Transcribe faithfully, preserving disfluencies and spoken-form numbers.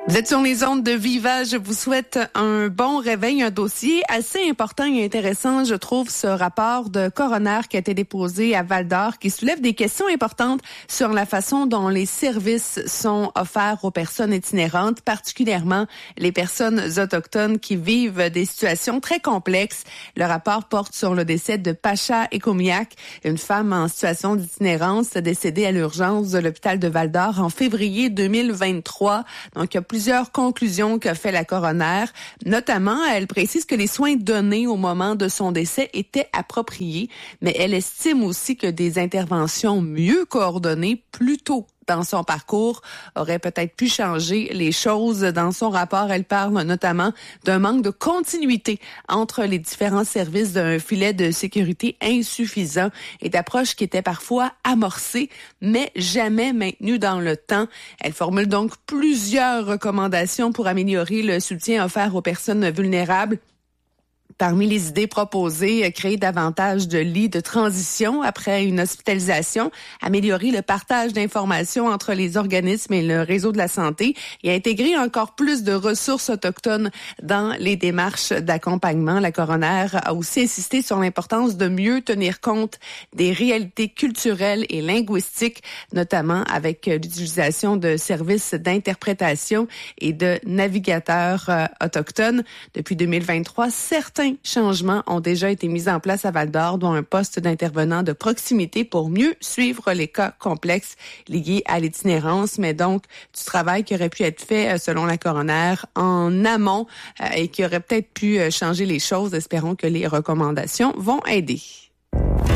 Vous êtes sur les ondes de Viva. Je vous souhaite un bon réveil. Un dossier assez important et intéressant, je trouve, ce rapport de coroner qui a été déposé à Val-d'Or, qui soulève des questions importantes sur la façon dont les services sont offerts aux personnes itinérantes, particulièrement les personnes autochtones qui vivent des situations très complexes. Le rapport porte sur le décès de Pacha Ekomiak, une femme en situation d'itinérance décédée à l'urgence de l'hôpital de Val-d'Or en février deux mille vingt-trois. Donc, il y a plusieurs conclusions qu'a fait la coroner. Notamment, elle précise que les soins donnés au moment de son décès étaient appropriés, mais elle estime aussi que des interventions mieux coordonnées plus tôt dans son parcours auraient peut-être pu changer les choses. Dans son rapport, elle parle notamment d'un manque de continuité entre les différents services, d'un filet de sécurité insuffisant et d'approches qui étaient parfois amorcées, mais jamais maintenues dans le temps. Elle formule donc plusieurs recommandations pour améliorer le soutien offert aux personnes vulnérables. Parmi les idées proposées, créer davantage de lits de transition après une hospitalisation, améliorer le partage d'informations entre les organismes et le réseau de la santé et intégrer encore plus de ressources autochtones dans les démarches d'accompagnement. La coroner a aussi insisté sur l'importance de mieux tenir compte des réalités culturelles et linguistiques, notamment avec l'utilisation de services d'interprétation et de navigateurs euh, autochtones. Depuis deux mille vingt-trois, certains changements ont déjà été mis en place à Val-d'Or, dont un poste d'intervenant de proximité pour mieux suivre les cas complexes liés à l'itinérance, mais donc du travail qui aurait pu être fait, selon la coroner, en amont euh, et qui aurait peut-être pu changer les choses. Espérons que les recommandations vont aider.